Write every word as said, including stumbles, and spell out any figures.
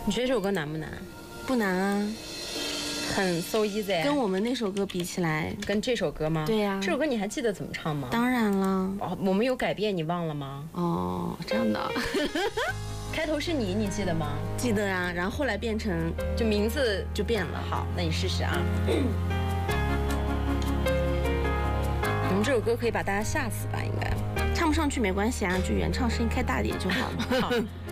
你觉得这首歌难不难？ 不难啊， 很 so easy。 跟我们那首歌比起来， 跟这首歌吗？ 对呀、啊。 这首歌你还记得怎么唱吗？ 当然了。 哦，我们有改变，你忘了吗？ 哦，这样的。 开头是你，你记得吗？ 记得啊，然后后来变成就名字就变了。 好，那你试试啊。我们这首歌可以把大家吓死吧？应该唱不上去没关系啊，就原唱声音开大点就好了。 好。